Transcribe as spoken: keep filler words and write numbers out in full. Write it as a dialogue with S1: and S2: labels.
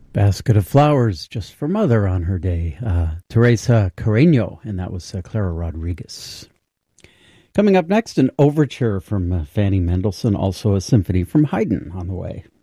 S1: Basket of Flowers just for Mother on her day. Uh, Teresa Carreño, and that was uh, Clara Rodriguez. Coming up next, an overture from uh, Fanny Mendelssohn, also a symphony from Haydn on the way.